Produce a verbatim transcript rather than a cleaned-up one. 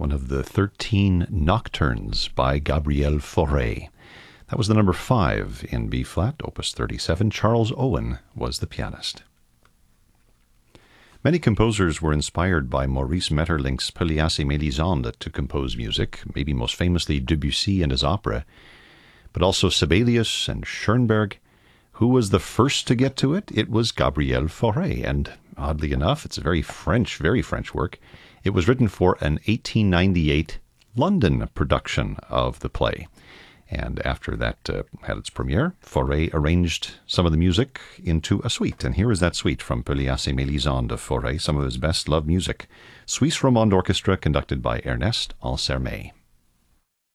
one of the thirteen nocturnes by Gabriel Fauré. That was the number five in B-flat, opus thirty-seven. Charles Owen was the pianist. Many composers were inspired by Maurice Maeterlinck's Pelléas et Mélisande to compose music, maybe most famously Debussy and his opera, but also Sibelius and Schoenberg. Who was the first to get to it? It was Gabriel Fauré, and oddly enough, it's a very French, very French work. It was written for an eighteen ninety-eight London production of the play. And after that uh, had its premiere, Fauré arranged some of the music into a suite. And here is that suite from Pelléas et Mélisande of Fauré, some of his best-loved music. Suisse Romande Orchestra, conducted by Ernest Ansermet.